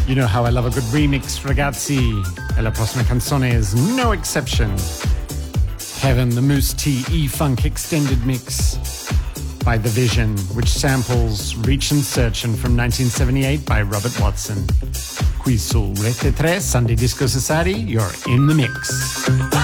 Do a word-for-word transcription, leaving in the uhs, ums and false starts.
You know how I love a good remix, ragazzi. E la prossima canzone is no exception. Heaven, the Moose T E-Funk extended mix by The Vision, which samples Reach and Searchin' from nineteen seventy-eight by Robert Watson. Qui su Rete tre, Sunday Disco Society, you're in the mix.